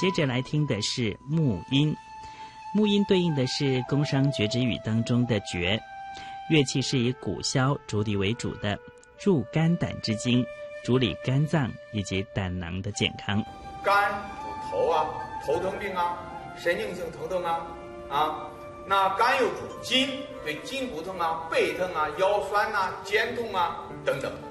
接着来听的是木音，木音对应的是工商角徵羽当中的角，乐器是以鼓箫竹笛为主的，入肝胆之经，主理肝脏以及胆囊的健康。 肝主头啊，头疼病啊，神经性疼痛啊，那肝又主筋，对筋骨疼啊、背疼啊、腰酸啊、肩痛啊等等。